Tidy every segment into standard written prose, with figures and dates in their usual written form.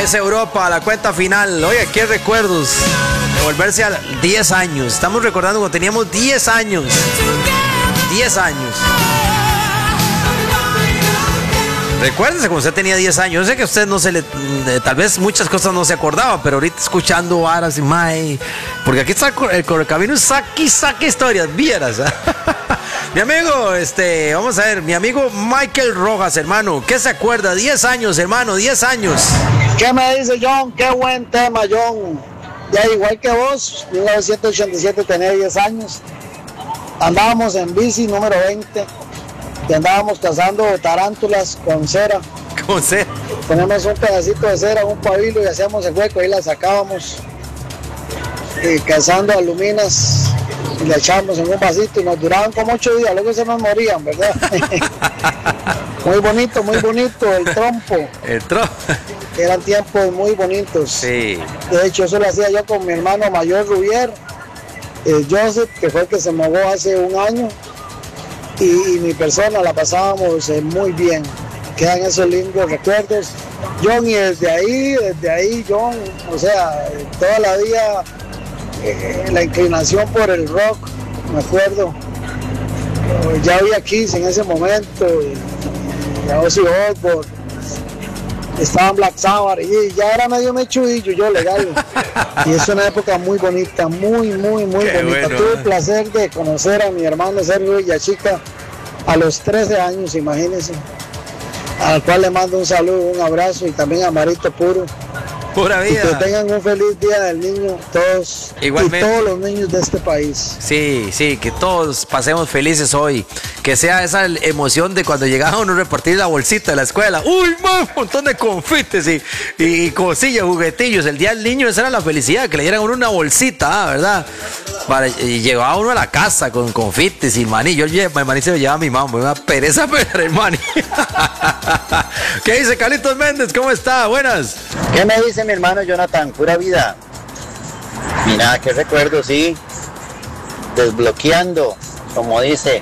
Es Europa, la cuenta final. Oye, qué recuerdos de volverse a 10 años. Estamos recordando cuando teníamos 10 años. 10 años. Recuérdese cuando usted tenía 10 años. Yo sé que a usted no se le... tal vez muchas cosas no se acordaba, pero ahorita escuchando varas y mae... Porque aquí está el Correcaminos, saque historias, vieras. Mi amigo, vamos a ver, mi amigo Michael Rojas, hermano, ¿qué se acuerda? 10 años, hermano, 10 años. ¿Qué me dice John? Qué buen tema, John. Ya igual que vos, 1987 tenía 10 años. Andábamos en bici número 20 y andábamos cazando tarántulas con cera. ¿Con cera? Ponemos un pedacito de cera, un pabilo y hacíamos el hueco y la sacábamos. Y cazando aluminas y la echábamos en un vasito y nos duraban como 8 días, luego se nos morían, ¿verdad? Muy bonito el trompo. El trompo. Eran tiempos muy bonitos. Sí. De hecho, eso lo hacía yo con mi hermano mayor Rubier, Joseph, que fue el que se mudó hace un año, y mi persona la pasábamos muy bien. Quedan esos lindos recuerdos. John, y desde ahí, John, o sea, toda la vida la inclinación por el rock, me acuerdo. Ya había Kiss en ese momento, y Ozzy Osbourne, estaba en Black Sabbath, y ya era medio mechudillo yo legal. Y es una época muy bonita, muy bonita. Bueno, tuve el placer de conocer a mi hermano Sergio Villachica a los 13 años, imagínense, al cual le mando un saludo, un abrazo, y también a Marito Puro. Pura vida. Y que tengan un feliz día del niño, todos. Igualmente. Y todos los niños de este país. Sí, que todos pasemos felices hoy. Que sea esa emoción de cuando llegaba uno a repartir la bolsita de la escuela. ¡Uy, man! Un montón de confites y cosillas, juguetillos. El día del niño, esa era la felicidad, que le dieran a uno una bolsita, ¿verdad? Y llevaba uno a la casa con confites y maní. El maní se lo llevaba a mi mamá, una pereza pero el maní. ¿Qué dice Carlitos Méndez? ¿Cómo está? Buenas. ¿Qué me dice mi hermano Jonathan? Pura vida. Mira, qué recuerdo, sí. Desbloqueando, como dice.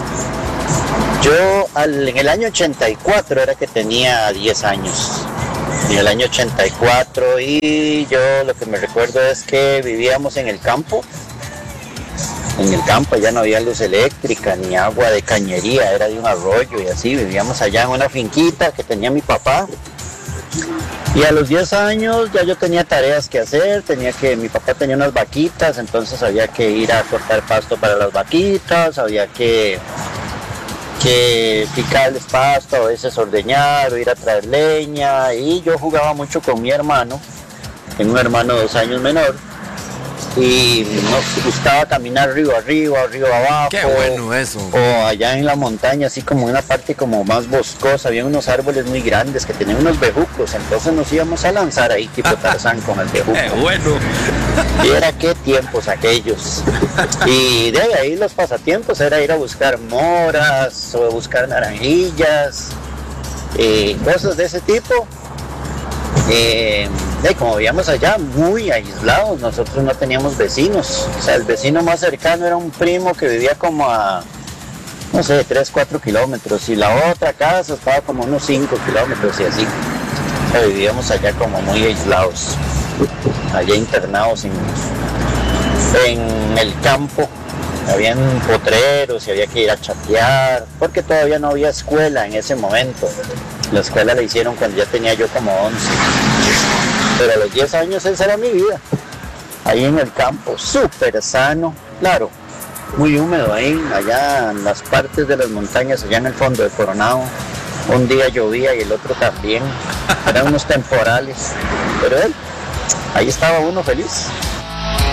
Yo en el año 84 era que tenía 10 años. En el año 84, y yo lo que me recuerdo es que vivíamos en el campo. En el campo ya no había luz eléctrica ni agua de cañería, era de un arroyo y así. Vivíamos allá en una finquita que tenía mi papá. Y a los 10 años ya yo tenía tareas que hacer, mi papá tenía unas vaquitas, entonces había que ir a cortar pasto para las vaquitas, había que picarles pasto, a veces ordeñar o ir a traer leña, y yo jugaba mucho con mi hermano, tengo un hermano 2 años menor, y nos gustaba caminar río arriba, río abajo. Qué bueno eso. O allá en la montaña, así como en una parte como más boscosa, había unos árboles muy grandes que tenían unos bejucos, entonces nos íbamos a lanzar ahí tipo Tarzán con el bejuco. Qué bueno. Y era qué tiempos aquellos. Y de ahí los pasatiempos era ir a buscar moras o buscar naranjillas, cosas de ese tipo. Como vivíamos allá muy aislados, nosotros no teníamos vecinos, o sea, el vecino más cercano era un primo que vivía como a, no sé, 3, 4 kilómetros, y la otra casa estaba como unos 5 kilómetros y así. O sea, vivíamos allá como muy aislados, allá internados en el campo. Habían potreros y había que ir a chatear, porque todavía no había escuela en ese momento. La escuela la hicieron cuando ya tenía yo como 11. Pero a los 10 años esa era mi vida. Ahí en el campo, súper sano, claro, muy húmedo ahí, allá en las partes de las montañas, allá en el fondo de Coronado. Un día llovía y el otro también. Eran unos temporales. Pero ahí estaba uno feliz.